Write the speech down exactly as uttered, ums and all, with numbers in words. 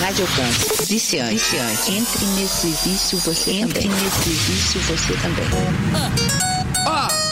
Rádio Alcance. Viciante. Viciante. Entre nesse vício você Entre também. Entre nesse vício você também. Ah. Ah.